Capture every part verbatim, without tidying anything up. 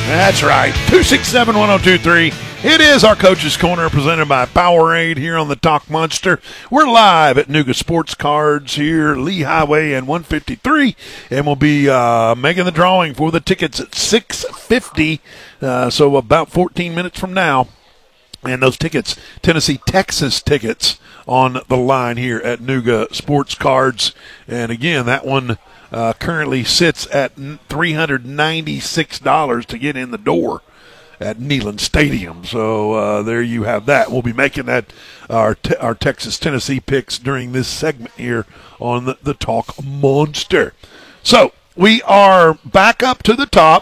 That's right. two six seven, one oh two three. It is our Coach's Corner presented by Powerade here on the Talk Monster. We're live at Nuga Sports Cards here, Lee Highway and one fifty-three, and we'll be uh, making the drawing for the tickets at six fifty, uh, so about fourteen minutes from now. And those tickets, Tennessee, Texas tickets on the line here at Nuga Sports Cards. And again, that one uh, currently sits at three hundred ninety-six dollars to get in the door at Neyland Stadium. So uh, there you have that. We'll be making that our te- our Texas Tennessee picks during this segment here on the, the Talk Monster. So we are back up to the top,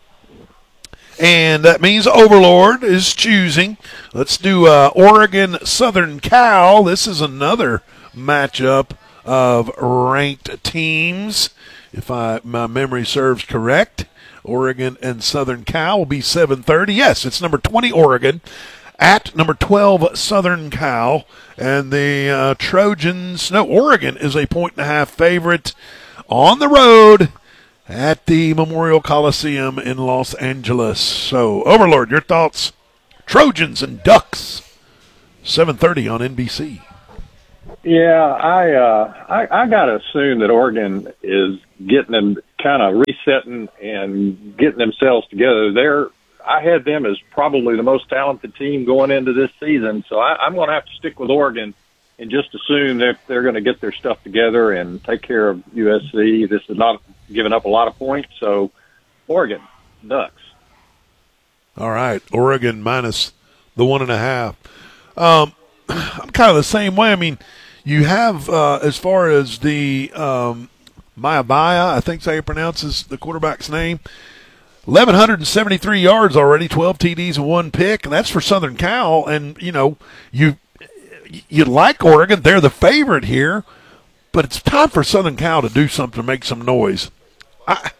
and that means Overlord is choosing. Let's do uh, Oregon Southern Cal. This is another matchup of ranked teams, if I my memory serves correct. Oregon and Southern Cal will be seven thirty. Yes, it's number twenty Oregon at number twelve Southern Cal. And the uh, Trojans, no, Oregon is a point and a half favorite on the road at the Memorial Coliseum in Los Angeles. So, Overlord, your thoughts? Trojans and Ducks, seven thirty on N B C. Yeah, I uh, I, I got to assume that Oregon is getting them kind of resetting and getting themselves together. They're I had them as probably the most talented team going into this season, so I, I'm going to have to stick with Oregon and just assume that they're going to get their stuff together and take care of U S C. This is not giving up a lot of points, so Oregon, Ducks. All right, Oregon minus the one and a half. Um, I'm kind of the same way. I mean, you have, uh, as far as the um, Mayabaya, I think that's how you pronounce this, the quarterback's name, eleven seventy-three yards already, twelve T Ds and one pick, and that's for Southern Cal. And, you know, you you like Oregon. They're the favorite here, but it's time for Southern Cal to do something to make some noise. I,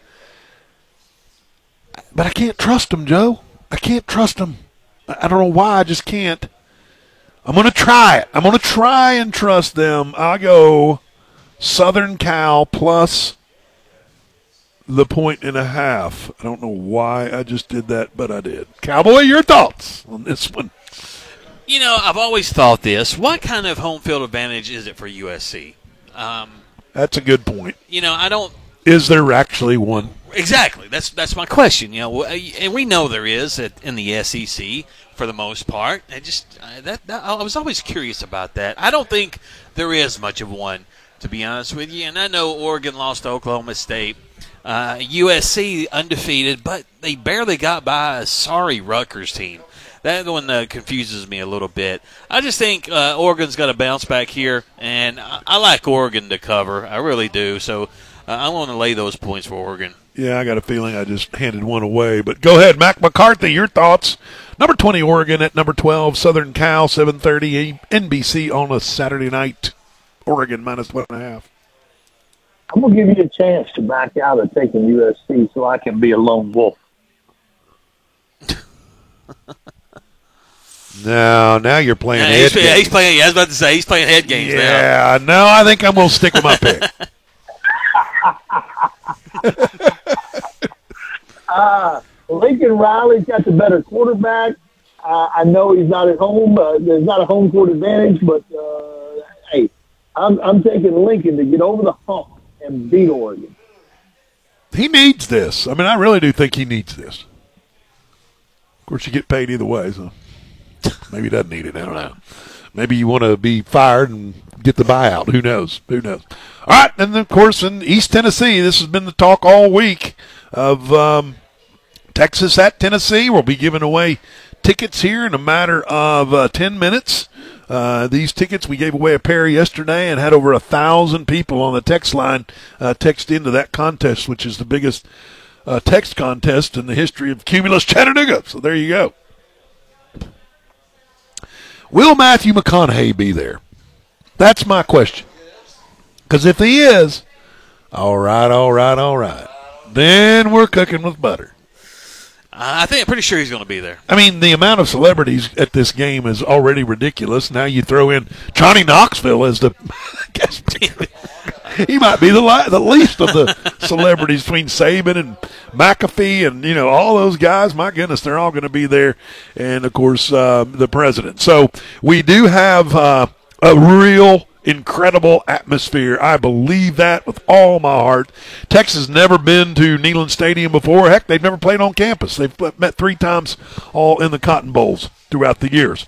but I can't trust them, Joe. I can't trust them. I don't know why. I just can't. I'm going to try it. I'm going to try and trust them. I'll go Southern Cal plus the point and a half. I don't know why I just did that, but I did. Cowboy, your thoughts on this one? You know, I've always thought this. What kind of home field advantage is it for U S C? Um, That's a good point. You know, I don't. Is there actually one? Exactly. That's that's my question. You know, and we know there is in the S E C for the most part. I just that, that I was always curious about that. I don't think there is much of one, to be honest with you. And I know Oregon lost to Oklahoma State. Uh, U S C undefeated, but they barely got by a sorry Rutgers team. That one uh, confuses me a little bit. I just think uh, Oregon's got to bounce back here, and I, I like Oregon to cover. I really do. So uh, I want to lay those points for Oregon. Yeah, I got a feeling I just handed one away. But go ahead, Mac McCarthy, your thoughts. Number twenty, Oregon at number twelve, Southern Cal, seven thirty, N B C on a Saturday night. Oregon minus one and a half. I'm going to give you a chance to back out of taking U S C so I can be a lone wolf. No, now you're playing yeah, head he's, games. He's playing, yeah, I was about to say, he's playing head games yeah, now. no, I think I'm going to stick with my pick. uh, Lincoln Riley's got the better quarterback. Uh, I know he's not at home. Uh, there's not a home court advantage, but, uh, hey, I'm, I'm taking Lincoln to get over the hump and beat Oregon. He needs this. I mean, I really do think he needs this. Of course, you get paid either way, so maybe he doesn't need it. I don't know. Maybe you want to be fired and get the buyout. Who knows? Who knows? All right, and then, of course, in East Tennessee, this has been the talk all week of um, Texas at Tennessee. We'll be giving away tickets here in a matter of uh, ten minutes. Uh, these tickets, we gave away a pair yesterday and had over a thousand people on the text line uh, text into that contest, which is the biggest uh, text contest in the history of Cumulus Chattanooga. So there you go. Will Matthew McConaughey be there? That's my question. Because if he is, all right, all right, all right, then we're cooking with butter. I think I'm pretty sure he's going to be there. I mean, the amount of celebrities at this game is already ridiculous. Now you throw in Johnny Knoxville as the guest speaker. He might be the li- the least of the celebrities between Saban and McAfee and, you know, all those guys. My goodness, they're all going to be there. And, of course, uh, the president. So we do have uh, a real incredible atmosphere. I believe that with all my heart. Texas has never been to Neyland Stadium before. Heck, they've never played on campus. They've met three times all in the Cotton Bowls throughout the years.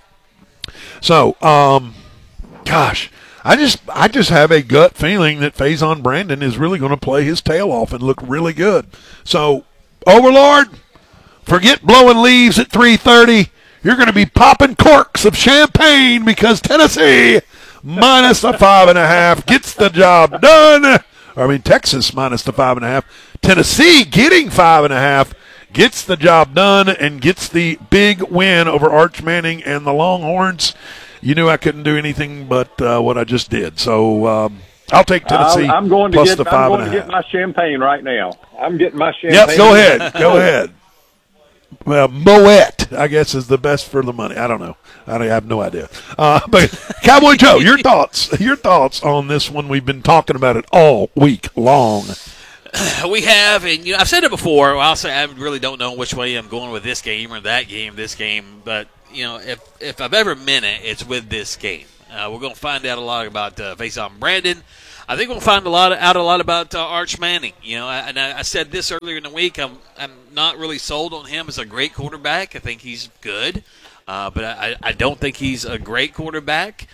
So, um, gosh, I just I just have a gut feeling that Faison Brandon is really going to play his tail off and look really good. So, Overlord, forget blowing leaves at three thirty. You're going to be popping corks of champagne because Tennessee minus the five and a half gets the job done. I mean, Texas minus the five and a half. Tennessee getting five and a half gets the job done and gets the big win over Arch Manning and the Longhorns. You knew I couldn't do anything but uh, what I just did. So um, I'll take Tennessee. I'm going to plus get. the five I'm going and to a get half. my champagne right now. I'm getting my champagne. Yep, go ahead. Go ahead. Well, Moet, I guess, is the best for the money. I don't know. I have no idea. Uh, but Cowboy Joe, your thoughts? Your thoughts on this one? We've been talking about it all week long. We have, and you know, I've said it before. I'll say I really don't know which way I'm going with this game or that game, this game. But you know, if if I've ever meant it, it's with this game. Uh, we're going to find out a lot about uh, Faison Brandon. I think we'll find a lot of, out a lot about uh, Arch Manning. You know, and I, I said this earlier in the week. I'm I'm not really sold on him as a great quarterback. I think he's good, uh, but I, I don't think he's a great quarterback.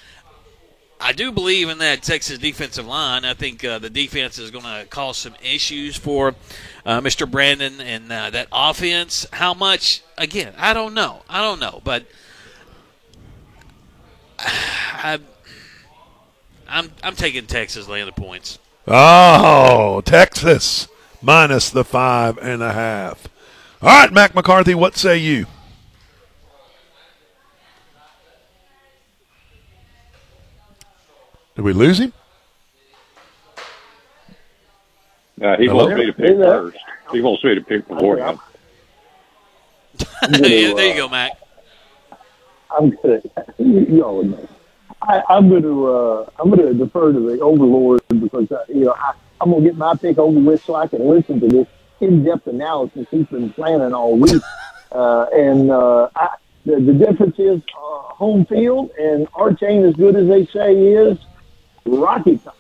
I do believe in that Texas defensive line. I think uh, the defense is going to cause some issues for uh, Mister Brandon and uh, that offense. How much? Again, I don't know. I don't know, but I. I'm I'm taking Texas laying the points. Oh, Texas minus the five and a half. All right, Mac McCarthy, what say you? Did we lose him? Uh, he Hello? wants me to pick first. He wants me to pick before him. Yeah, there you go, Mac. I'm good. You all know. I, I'm going to uh, I'm going to defer to the Overlord because uh, you know I, I'm going to get my pick over with so I can listen to this in-depth analysis he's been planning all week. uh, and uh, I, the, the difference is uh, home field, and Arch ain't as good as they say he is. Rocky Top.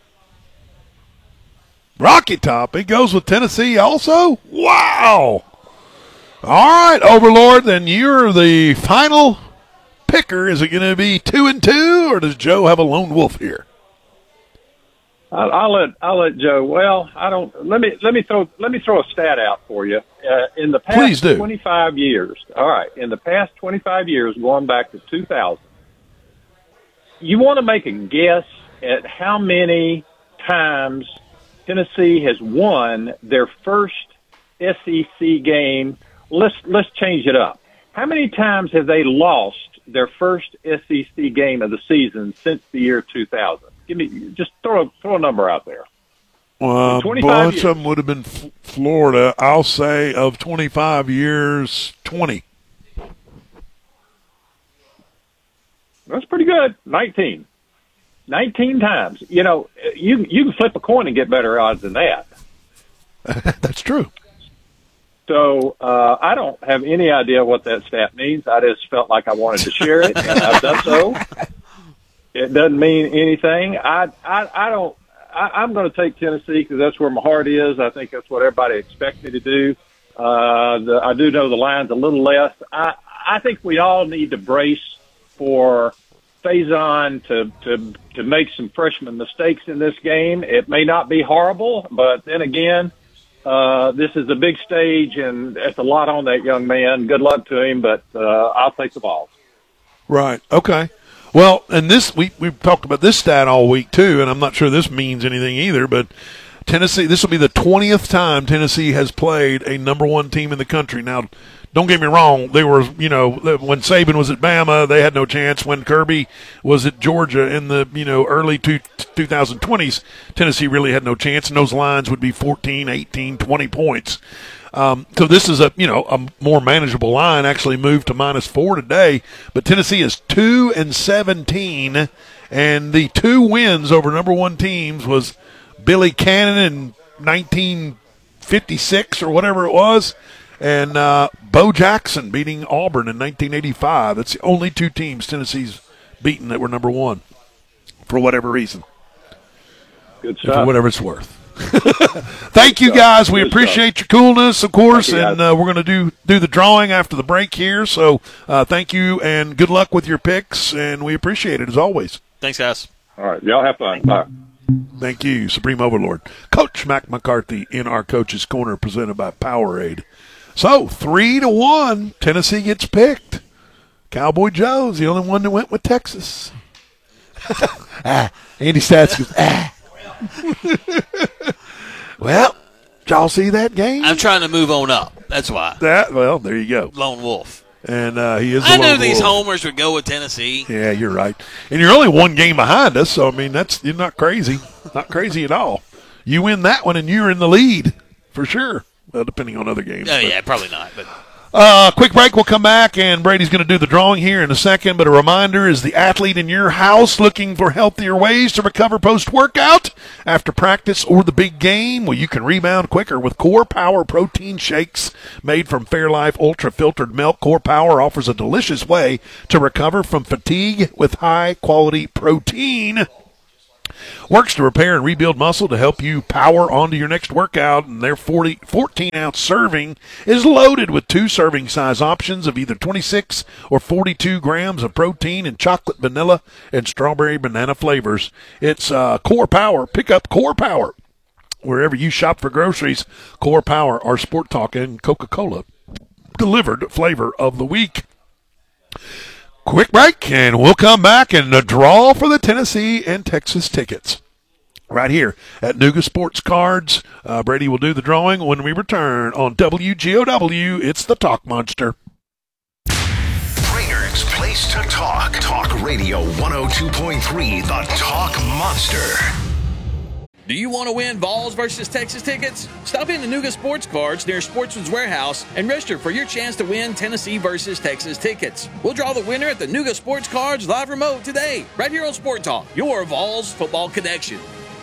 Rocky Top. He goes with Tennessee also? Wow. All right, Overlord, then you're the final picker. Is it going to be two and two, or does Joe have a lone wolf here? I'll, I'll let I'll let Joe. Well, I don't. Let me let me throw let me throw a stat out for you. Uh, in the past Please do. twenty-five years, all right. In the past twenty-five years, going back to two thousand, you want to make a guess at how many times Tennessee has won their first S E C game. Let's let's change it up. How many times have they lost their first S E C game of the season since the year two thousand? Give me just throw a, throw a number out there. Well, a twenty-five bunch years. of them would have been F- Florida. I'll say of twenty-five years, twenty. That's pretty good. Nineteen. Nineteen times. You know, you you can flip a coin and get better odds than that. That's true. So uh, I don't have any idea what that stat means. I just felt like I wanted to share it, and I've done so. It doesn't mean anything. I I, I don't. I, I'm going to take Tennessee because that's where my heart is. I think that's what everybody expects me to do. Uh, the, I do know the line's a little less. I I think we all need to brace for Faison to to to make some freshman mistakes in this game. It may not be horrible, but then again. Uh, this is a big stage, and it's a lot on that young man. Good luck to him, but uh, I'll take the ball. Right. Okay. Well, and this we we've talked about this stat all week too, and I'm not sure this means anything either. But Tennessee, this will be the twentieth time Tennessee has played a number one team in the country. Now, don't get me wrong, they were, you know, when Saban was at Bama, they had no chance. When Kirby was at Georgia in the, you know, early two, twenty twenties, Tennessee really had no chance, and those lines would be fourteen, eighteen, twenty points. Um, so this is a, you know, a more manageable line, actually moved to minus four today, but Tennessee is two and seventeen, and the two wins over number one teams was Billy Cannon in nineteen fifty-six or whatever it was, and uh, Bo Jackson beating Auburn in nineteen eighty-five. That's the only two teams Tennessee's beaten that were number one for whatever reason. Good stuff. For whatever it's worth. Thank you, guys. We appreciate your coolness, of course, and uh, we're going to do do the drawing after the break here. So uh, thank you, and good luck with your picks, and we appreciate it as always. Thanks, guys. All right. Y'all have fun. Bye. Thank you, Supreme Overlord. Coach Mac McCarthy in our Coach's Corner, presented by Powerade. So, three to one, Tennessee gets picked. Cowboy Joe's the only one that went with Texas. ah, Andy Stats goes, ah. Well, did y'all see that game? I'm trying to move on up. That's why. That well, there you go. Lone Wolf. And uh, he is the I knew lone these wolf. homers would go with Tennessee. Yeah, you're right. And you're only one game behind us, so, I mean, that's you're not crazy. Not crazy at all. You win that one, and you're in the lead for sure. Well, depending on other games. Oh, but. yeah, probably not. But Uh, quick break. We'll come back, and Brady's going to do the drawing here in a second. But a reminder, is the athlete in your house looking for healthier ways to recover post-workout after practice or the big game? Well, you can rebound quicker with Core Power protein shakes made from Fairlife ultra-filtered milk. Core Power offers a delicious way to recover from fatigue with high-quality protein. Works to repair and rebuild muscle to help you power onto your next workout, and their forty, fourteen-ounce serving is loaded with two serving size options of either twenty-six or forty-two grams of protein in chocolate, vanilla, and strawberry banana flavors. It's uh, Core Power. Pick up Core Power wherever you shop for groceries. Core Power, our Sport Talk and Coca-Cola delivered flavor of the week. Quick break, and we'll come back and the draw for the Tennessee and Texas tickets right here at Nuga Sports Cards. Uh, Brady will do the drawing when we return on W G O W. It's the Talk Monster. Brainerd's place to talk. Talk Radio one oh two point three, the Talk Monster. Do you want to win Vols versus Texas tickets? Stop in to Nuga Sports Cards near Sportsman's Warehouse and register for your chance to win Tennessee versus Texas tickets. We'll draw the winner at the Nuga Sports Cards live remote today, right here on Sport Talk, your Vols football connection.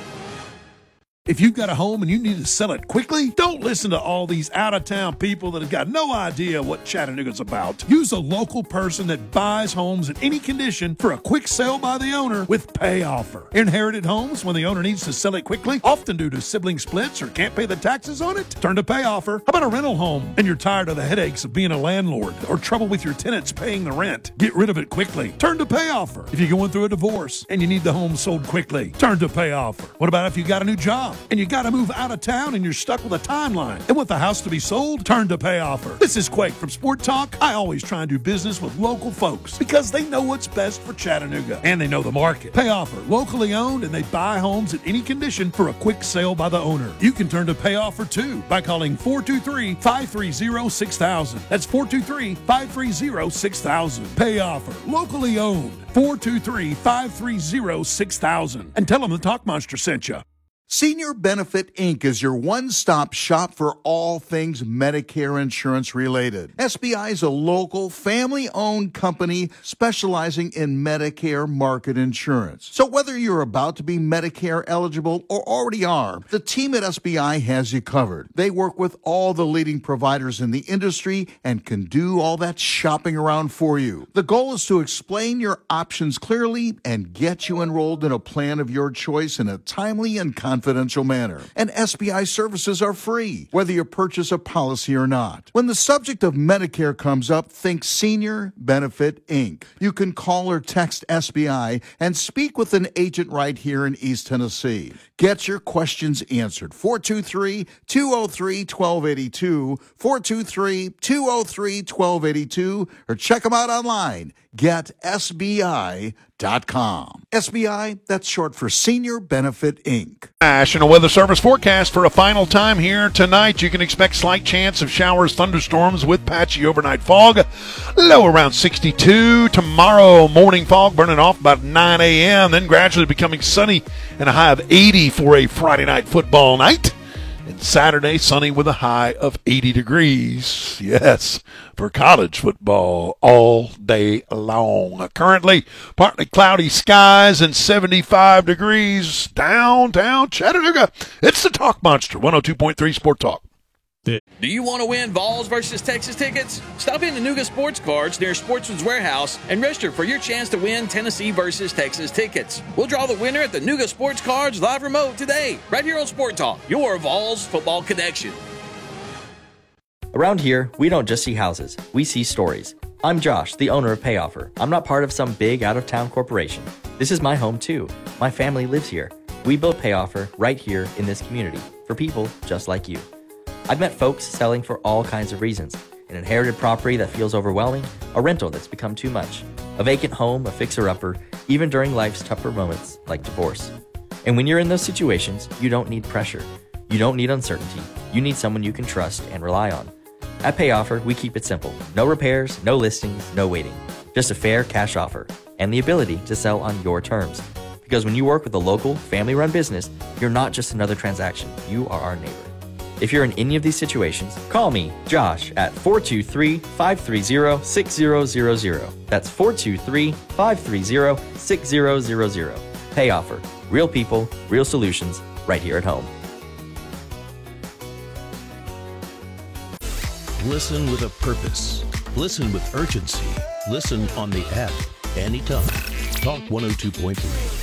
If you've got a home and you need to sell it quickly, don't listen to all these out-of-town people that have got no idea what Chattanooga's about. Use a local person that buys homes in any condition for a quick sale by the owner with Pay Offer. Inherited homes, when the owner needs to sell it quickly, often due to sibling splits or can't pay the taxes on it, turn to Pay Offer. How about a rental home and you're tired of the headaches of being a landlord or trouble with your tenants paying the rent? Get rid of it quickly. Turn to Pay Offer. If you're going through a divorce and you need the home sold quickly, turn to Pay Offer. What about if you got a new job and you got to move out of town and you're stuck with a timeline and want the house to be sold? Turn to Pay Offer. This is Quake from Sport Talk. I always try and do business with local folks because they know what's best for Chattanooga and they know the market. Pay Offer, locally owned, and they buy homes in any condition for a quick sale by the owner. You can turn to Pay Offer too by calling four two three, five three zero, six thousand. That's four two three, five three zero, six thousand. Pay Offer, locally owned. four two three, five three zero, six thousand. And tell them the Talk Monster sent you. Senior Benefit Incorporated is your one-stop shop for all things Medicare insurance related. S B I is a local, family-owned company specializing in Medicare market insurance. So whether you're about to be Medicare eligible or already are, the team at S B I has you covered. They work with all the leading providers in the industry and can do all that shopping around for you. The goal is to explain your options clearly and get you enrolled in a plan of your choice in a timely and confidential confidential manner. And S B I services are free, whether you purchase a policy or not. When the subject of Medicare comes up, think Senior Benefit Incorporated. You can call or text S B I and speak with an agent right here in East Tennessee. Get your questions answered. four two three, two oh three, one two eight two, four two three, two oh three, one two eight two, or check them out online. get S B I dot com. S B I, that's short for Senior Benefit Incorporated. National Weather Service forecast for a final time here tonight. You can expect slight chance of showers, thunderstorms with patchy overnight fog. Low around sixty-two. Tomorrow, morning fog burning off about nine a.m., then gradually becoming sunny and a high of eighty for a Friday night football night. And Saturday, sunny with a high of eighty degrees. Yes, for college football all day long. Currently, partly cloudy skies and seventy-five degrees downtown Chattanooga. It's the Talk Monster, one oh two point three Sport Talk. Do you want to win Vols versus Texas tickets? Stop in the Nuga Sports Cards near Sportsman's Warehouse and register for your chance to win Tennessee versus Texas tickets. We'll draw the winner at the Nuga Sports Cards live remote today, right here on Sport Talk, your Vols football connection. Around here, we don't just see houses, we see stories. I'm Josh, the owner of Payoffer. I'm not part of some big out-of-town corporation. This is my home too. My family lives here. We built Payoffer right here in this community for people just like you. I've met folks selling for all kinds of reasons. An inherited property that feels overwhelming, a rental that's become too much, a vacant home, a fixer-upper, even during life's tougher moments like divorce. And when you're in those situations, you don't need pressure. You don't need uncertainty. You need someone you can trust and rely on. At Payoffer, we keep it simple. No repairs, no listings, no waiting. Just a fair cash offer and the ability to sell on your terms. Because when you work with a local, family-run business, you're not just another transaction. You are our neighbor. If you're in any of these situations, call me, Josh, at four two three, five three zero, six zero zero zero. That's four two three, five three zero, six zero zero zero. Payoffer. Real people, real solutions, right here at home. Listen with a purpose. Listen with urgency. Listen on the app anytime. Talk one oh two point three.